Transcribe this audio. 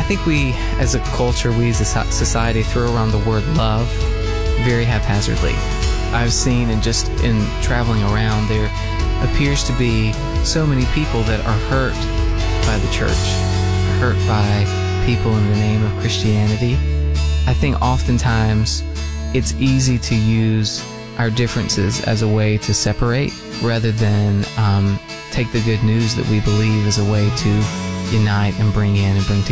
think we, as a culture, we as a society, throw around the word love very haphazardly. I've seen, and just in traveling around, there appears to be so many people that are hurt by the church, hurt by people in the name of Christianity. I think oftentimes it's easy to use our differences as a way to separate rather than take the good news that we believe as a way to unite and bring in and bring together.